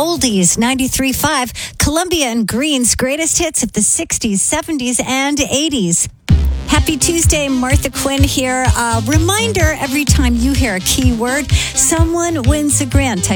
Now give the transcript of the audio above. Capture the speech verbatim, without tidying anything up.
Oldies ninety-three point five, Columbia and Green's greatest hits of the sixties, seventies, and eighties. Happy Tuesday, Martha Quinn here. Uh, reminder, every time you hear a keyword, someone wins a grant.